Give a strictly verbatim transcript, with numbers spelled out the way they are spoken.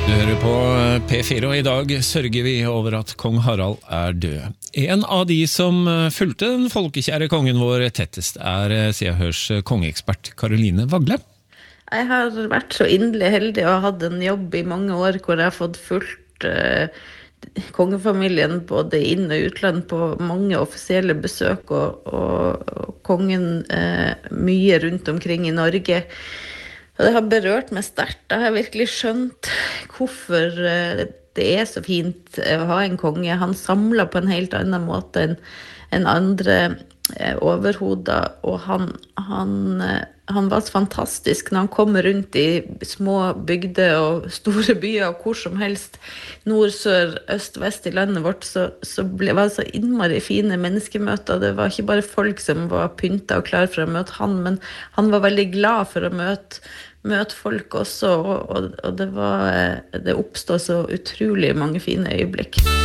Du hører på P fire, og i dag sørger vi over at kong Harald er død. En av de som fulgte den folkekjære kongen vår tettest er Se og Hørs kongeekspert Karoline Vagle. Jeg har vært så inderlig heldig og hatt en jobb i mange år hvor jeg har fått fulgt eh, kongefamilien både inn- og utland på mange offisielle besøk og, og, og kongen eh, mye rundt omkring i Norge. Og det har berørt meg sterkt. Jeg har virkelig skjønt hvorfor det er så fint å ha en konge. Han samler på en helt annen måte enn enn andre overhoder, og han, han, han var fantastisk når han kom rundt i små bygder og store byer og hvor som helst, nord, sør, øst, vest i landet vårt, så, så ble, var det så innmari fine menneskemøter. Det var ikke bare folk som var pyntet og klar for å møte han, men han var veldig glad for å møte møte folk også, og, og, og det var, det oppstod så utrolig mange fine øyeblikk.